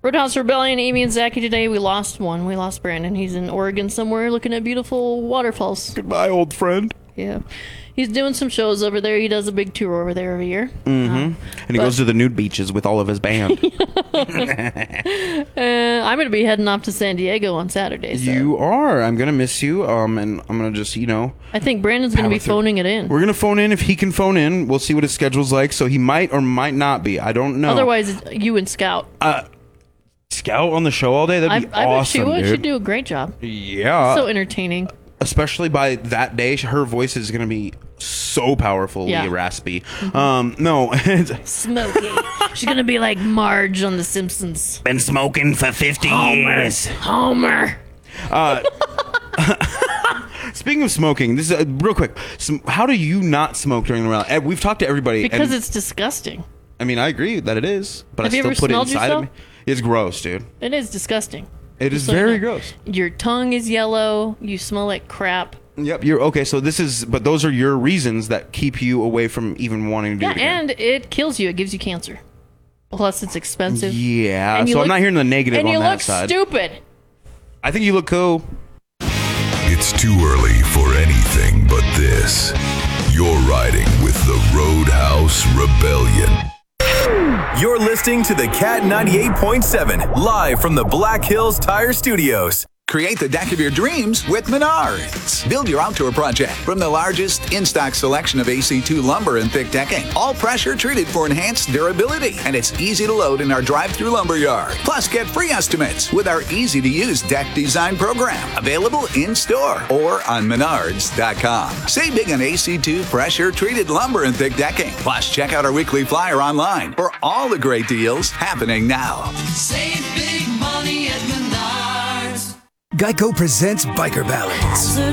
Roadhouse Rebellion, Amy and Zachy today. We lost one. We lost Brandon. He's in Oregon somewhere looking at beautiful waterfalls. Goodbye, old friend. Yeah. He's doing some shows over there. He does a big tour over there every year. And he goes to the nude beaches with all of his band. I'm going to be heading off to San Diego on Saturday. So. You are. I'm going to miss you. And I'm going to just, I think Brandon's going to be phoning it in. We're going to phone in if he can phone in. We'll see what his schedule's like. So he might or might not be. I don't know. Otherwise, it's you and Scout. Scout on the show all day? That'd be awesome, I bet she would. dude. She'd do a great job. Yeah. So entertaining. Especially by that day, her voice is going to be so powerful, raspy. No. Smoky. She's going to be like Marge on The Simpsons. Been smoking for 50 years. Homer. Speaking of smoking, this is real quick. How do you not smoke during the rally? We've talked to everybody. Because it's disgusting. I mean, I agree that it is, but Have I you still ever put it smelled inside yourself? of me. It's gross, dude. It is disgusting. It is So you very know, gross. Your tongue is yellow. You smell like crap. Yep, you're okay. So but those are your reasons that keep you away from even wanting to do it again. And it kills you. It gives you cancer. Plus, it's expensive. Yeah, And you so I'm look- not hearing the negative And on you that look side. stupid. I think you look cool. It's too early for anything but this. You're riding with the Roadhouse Rebellion. You're listening to the Cat 98.7, live from the Black Hills Tire Studios. Create the deck of your dreams with Menards. Build your outdoor project from the largest in-stock selection of AC2 lumber and thick decking. All pressure treated for enhanced durability. And it's easy to load in our drive-through lumber yard. Plus, get free estimates with our easy-to-use deck design program. Available in-store or on Menards.com. Save big on AC2 pressure-treated lumber and thick decking. Plus, check out our weekly flyer online for all the great deals happening now. Save big money at Menards. Geico presents Biker Ballads.